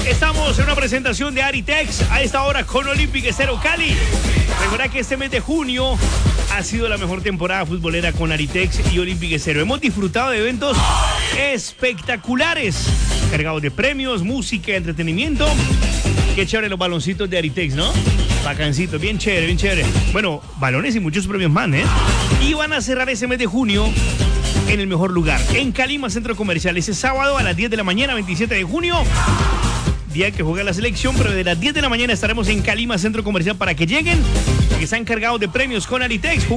Estamos en una presentación de Aritex a esta hora con Olympic Estéreo Cali. Recuerda que este mes de junio ha sido la mejor temporada futbolera con Aritex y Olympic Estéreo. Hemos disfrutado de eventos espectaculares, cargados de premios, música, entretenimiento. Qué chévere los baloncitos de Aritex, ¿no? Bacancitos, bien chévere, bien chévere. Bueno, balones y muchos premios más, ¿eh? Y van a cerrar ese mes de junio en el mejor lugar, en Calima Centro Comercial, ese sábado a las 10 de la mañana, 27 de junio. Día que juega la selección, pero desde las 10 de la mañana estaremos en Calima Centro Comercial para que lleguen, que están cargados de premios con Aritex.